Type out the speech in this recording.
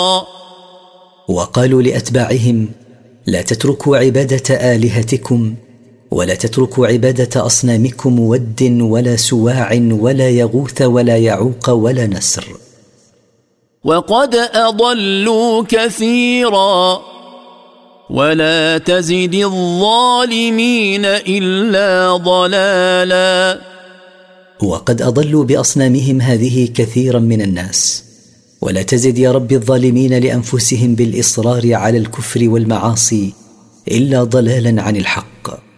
وقالوا لأتباعهم: لا تتركوا عبادة آلهتكم ولا تتركوا عبادة أصنامكم ود ولا سواع ولا يغوث ولا يعوق ولا نسر. وقد أضلوا كثيرا ولا تزد الظالمين إلا ضلالا. وقد أضلوا بأصنامهم هذه كثيرا من الناس، ولا تزد يا رب الظالمين لأنفسهم بالإصرار على الكفر والمعاصي إلا ضلالا عن الحق.